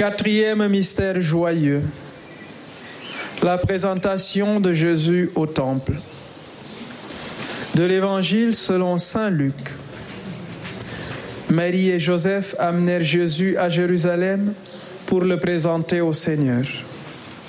Quatrième mystère joyeux, la présentation de Jésus au temple. De l'Évangile selon saint Luc. Marie et Joseph amenèrent Jésus à Jérusalem pour le présenter au Seigneur.